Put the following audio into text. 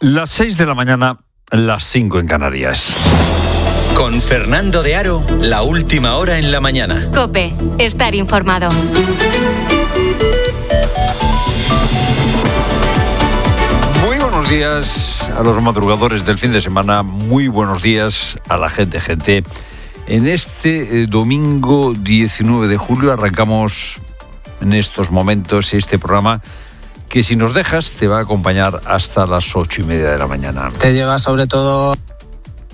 Las 6 de la mañana, las 5 en Canarias. Con Fernando de Aro, la última hora en la mañana. COPE, estar informado. Muy buenos días a los madrugadores del fin de semana. Muy buenos días a la gente. En este domingo 19 de julio arrancamos en estos momentos este programa que, si nos dejas, te va a acompañar hasta las 8:30 de la mañana. Te lleva sobre todo